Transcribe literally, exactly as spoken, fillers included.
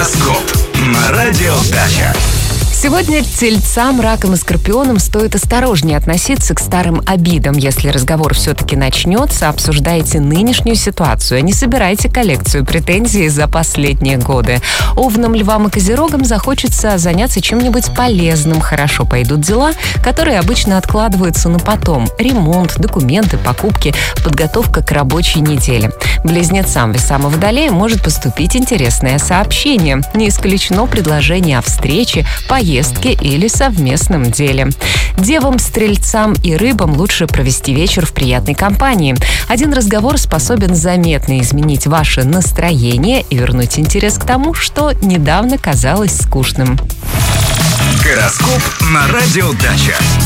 Гороскоп на радио Дача. Сегодня тельцам, ракам и скорпионам стоит осторожнее относиться к старым обидам. Если разговор все-таки начнется, обсуждайте нынешнюю ситуацию, а не собирайте коллекцию претензий за последние годы. Овнам, львам и козерогам захочется заняться чем-нибудь полезным. Хорошо пойдут дела, которые обычно откладываются на потом. Ремонт, документы, покупки, подготовка к рабочей неделе. Близнецам, весам и водолеям может поступить интересное сообщение. Не исключено предложение о встрече, поездке или совместном деле. Девам, стрельцам и рыбам лучше провести вечер в приятной компании. Один разговор способен заметно изменить ваше настроение и вернуть интерес к тому, что недавно казалось скучным. Гороскоп на радио Дача.